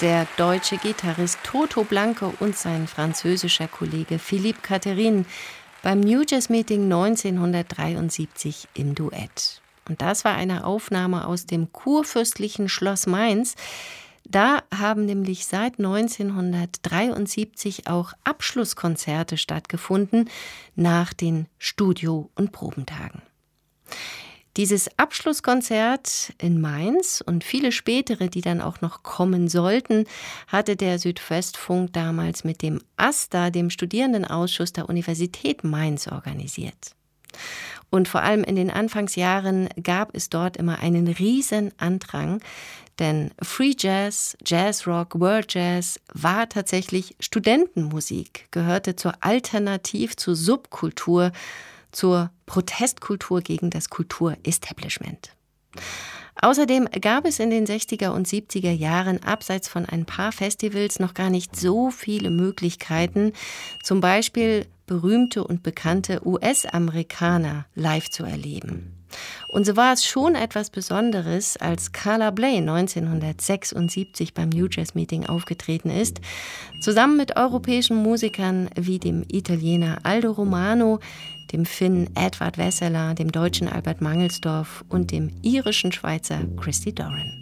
der deutsche Gitarrist Toto Blanco und sein französischer Kollege Philippe Catherine beim New Jazz Meeting 1973 im Duett. Und das war eine Aufnahme aus dem kurfürstlichen Schloss Mainz. Da haben nämlich seit 1973 auch Abschlusskonzerte stattgefunden nach den Studio- und Probentagen. Dieses Abschlusskonzert in Mainz und viele spätere, die dann auch noch kommen sollten, hatte der Südwestfunk damals mit dem AStA, dem Studierendenausschuss der Universität Mainz, organisiert. Und vor allem in den Anfangsjahren gab es dort immer einen riesen Andrang, denn Free Jazz, Jazz Rock, World Jazz war tatsächlich Studentenmusik, gehörte zur Alternativ-, zur Subkultur, zur Protestkultur gegen das Kulturestablishment. Außerdem gab es in den 60er und 70er Jahren abseits von ein paar Festivals noch gar nicht so viele Möglichkeiten, zum Beispiel berühmte und bekannte US-Amerikaner live zu erleben. Und so war es schon etwas Besonderes, als Carla Bley 1976 beim New Jazz Meeting aufgetreten ist, zusammen mit europäischen Musikern wie dem Italiener Aldo Romano, dem Finn Edward Wesseler, dem deutschen Albert Mangelsdorff und dem irischen Schweizer Christy Doran.